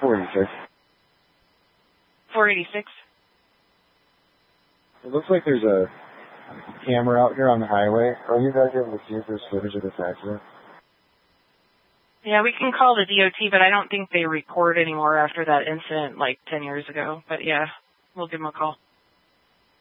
486. 486. It looks like there's a camera out here on the highway. Are you guys able to see if there's footage of this accident? Yeah, we can call the DOT, but I don't think they record anymore after that incident like 10 years ago. But yeah, we'll give them a call.